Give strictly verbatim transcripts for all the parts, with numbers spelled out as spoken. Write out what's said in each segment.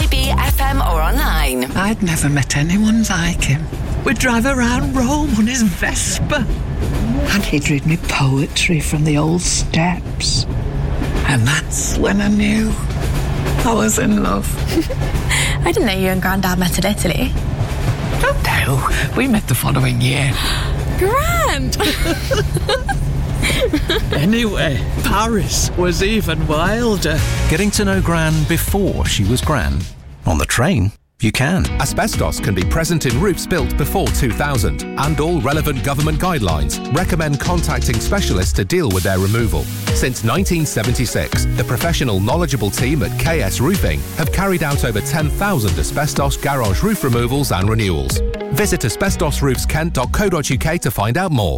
B B F M or online. I'd never met anyone like him. We'd drive around Rome on his Vespa. And he'd read me poetry from the old steps. And that's when I knew I was in love. I didn't know you and Grandad met in Italy. Oh no, we met the following year. Grand! Anyway, Paris was even wilder. Getting to know Gran before she was Gran. On the train, you can. Asbestos can be present in roofs built before two thousand, and all relevant government guidelines recommend contacting specialists to deal with their removal. Since nineteen seventy-six, the professional, knowledgeable team at K S Roofing have carried out over ten thousand asbestos garage roof removals and renewals. Visit asbestos roofs kent dot co dot uk to find out more.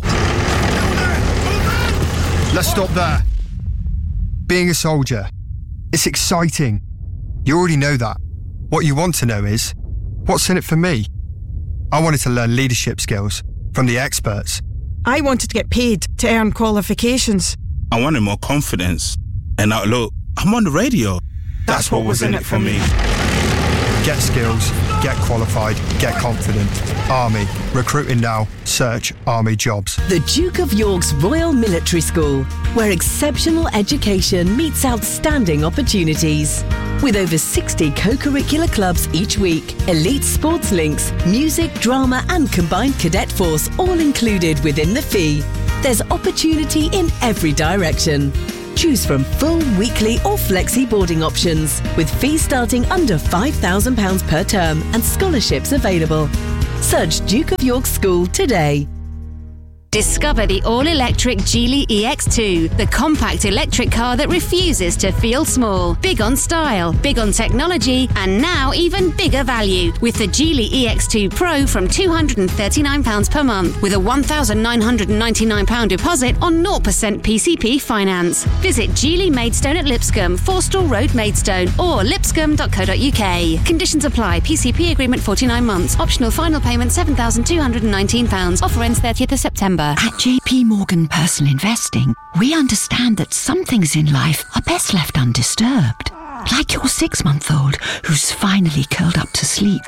Let's stop there. Being a soldier, it's exciting. You already know that. What you want to know is, what's in it for me? I wanted to learn leadership skills from the experts. I wanted to get paid to earn qualifications. I wanted more confidence. And now, look, I'm on the radio. That's, That's what, what was in it for me. Get skills, get qualified, get confident. Army. Recruiting now. Search Army jobs. The Duke of York's Royal Military School, where exceptional education meets outstanding opportunities. With over sixty co-curricular clubs each week, elite sports links, music, drama and combined cadet force all included within the fee. There's opportunity in every direction. Choose from full, weekly or flexi boarding options, with fees starting under five thousand pounds per term and scholarships available. Search Duke of York School today. Discover the all-electric Geely E X two, the compact electric car that refuses to feel small. Big on style, big on technology, and now even bigger value with the Geely E X two Pro from two hundred thirty-nine pounds per month with a one thousand nine hundred ninety-nine pounds deposit on zero percent P C P finance. Visit Geely Maidstone at Lipscombe, Forstall Road, Maidstone, or lipscombe dot co dot uk. Conditions apply. P C P agreement forty-nine months. Optional final payment seven thousand two hundred nineteen pounds. Offer ends thirtieth of September. At J P Morgan Personal Investing, we understand that some things in life are best left undisturbed. Like your six-month-old who's finally curled up to sleep.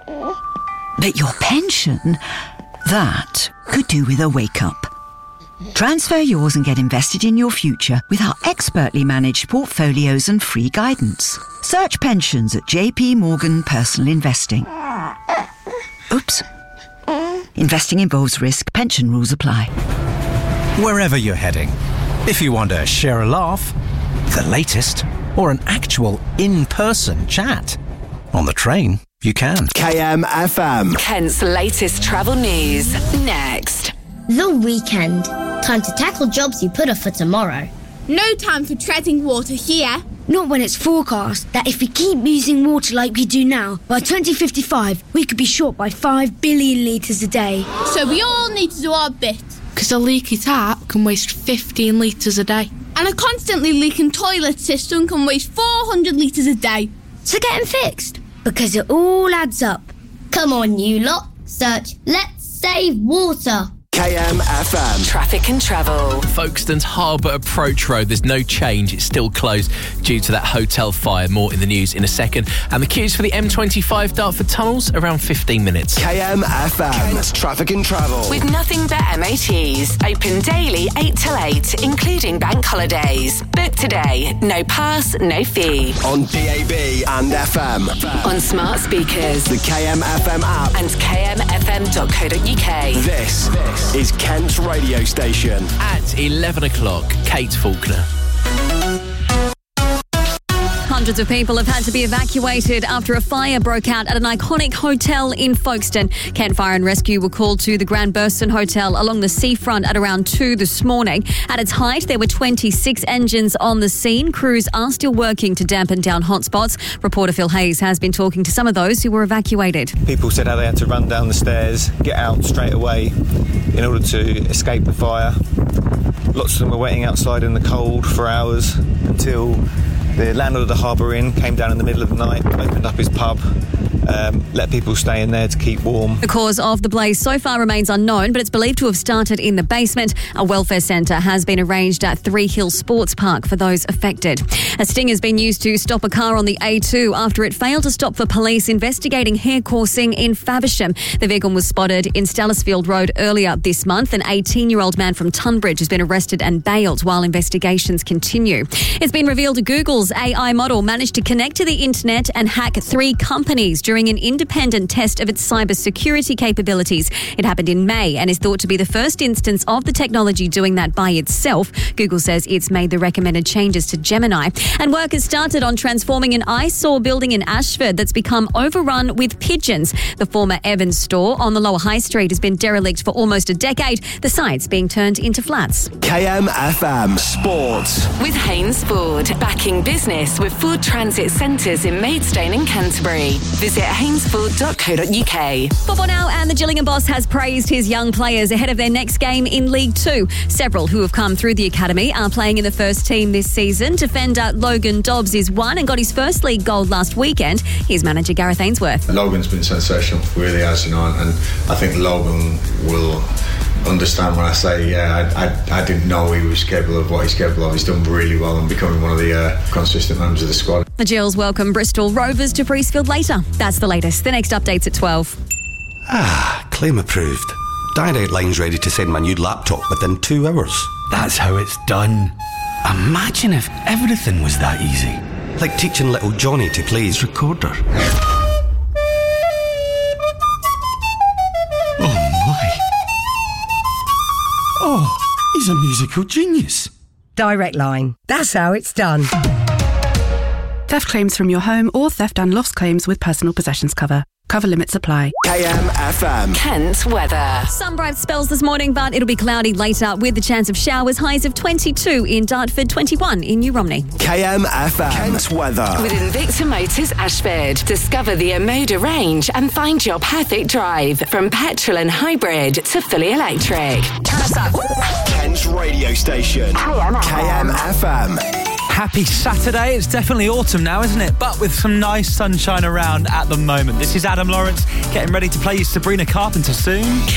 But your pension, that could do with a wake-up. Transfer yours and get invested in your future with our expertly managed portfolios and free guidance. Search pensions at J P Morgan Personal Investing. Oops. Investing involves risk. Pension rules apply. Wherever you're heading, if you want to share a laugh, the latest, or an actual in-person chat, on the train, you can. K M F M. Kent's latest travel news. Next. The weekend. Time to tackle jobs you put off for tomorrow. No time for treading water here. Not when it's forecast that if we keep using water like we do now, by twenty fifty-five, we could be short by five billion litres a day. So we all need to do our bit. Because a leaky tap can waste fifteen litres a day. And a constantly leaking toilet system can waste four hundred litres a day. So get them fixed, because it all adds up. Come on, you lot. Search Let's Save Water. K M F M. Traffic and travel. Folkestone's Harbour Approach Road. There's no change. It's still closed due to that hotel fire. More in the news in a second. And the queues for the M twenty-five Dartford tunnels, around fifteen minutes. K M F M. Kent's Traffic and Travel. With nothing but M O Ts. Open daily eight till eight, including bank holidays. Book today. No pass, no fee. On D A B and F M. On smart speakers. The K M F M app. And k m f m dot co dot u k. This, this is Kent's radio station. At eleven o'clock, Kate Faulkner. Hundreds of people have had to be evacuated after a fire broke out at an iconic hotel in Folkestone. Kent Fire and Rescue were called to the Grand Burston Hotel along the seafront at around two this morning. At its height, there were twenty-six engines on the scene. Crews are still working to dampen down hotspots. Reporter Phil Hayes has been talking to some of those who were evacuated. People said how they had to run down the stairs, get out straight away in order to escape the fire. Lots of them were waiting outside in the cold for hours until The landlord of the Harbour Inn came down in the middle of the night, opened up his pub, um, let people stay in there to keep warm. The cause of the blaze so far remains unknown, but it's believed to have started in the basement. A welfare centre has been arranged at Three Hills Sports Park for those affected. A sting has been used to stop a car on the A two after it failed to stop for police investigating hare coursing in Faversham. The vehicle was spotted in Stellisfield Road earlier this month. An eighteen-year-old man from Tunbridge has been arrested and bailed while investigations continue. It's been revealed Google's A I model managed to connect to the internet and hack three companies during an independent test of its cybersecurity capabilities. It happened in May and is thought to be the first instance of the technology doing that by itself. Google says it's made the recommended changes to Gemini. And work has started on transforming an eyesore building in Ashford that's become overrun with pigeons. The former Evans store on the Lower High Street has been derelict for almost a decade. The site's being turned into flats. K M F M Sports. With Haynes Ford, backing business with Ford Transit Centres in Maidstone and Canterbury. Visit hainesford dot co dot uk. Football now, and the Gillingham boss has praised his young players ahead of their next game in League Two. Several who have come through the academy are playing in the first team this season. Defender Logan Dobbs is one and got his first league goal last weekend. Here's manager Gareth Ainsworth. Logan's been sensational, really has, you know, and I think Logan will understand when I say, yeah, I, I, I didn't know he was capable of what he's capable of. He's done really well and becoming one of the uh, consistent members of the squad. The Gills welcome Bristol Rovers to Priestfield later. That's the latest. The next update's at twelve. Ah, claim approved. Direct Line's ready to send my new laptop within two hours. That's how it's done. Imagine if everything was that easy. Like teaching little Johnny to play his recorder. Oh my. Oh, he's a musical genius. Direct Line. That's how it's done. Theft claims from your home or theft and loss claims with personal possessions cover. Cover limits apply. K M F M. Kent weather. Some bright spells this morning, but it'll be cloudy later with the chance of showers. Highs of twenty-two in Dartford, twenty-one in New Romney. K M F M. Kent weather. With Invicta Motors Ashford. Discover the Omoda range and find your perfect drive. From petrol and hybrid to fully electric. Turn us up. Kent's radio station. K M F M. Happy Saturday. It's definitely autumn now, isn't it? But with some nice sunshine around at the moment. This is Adam Lawrence getting ready to play you Sabrina Carpenter soon.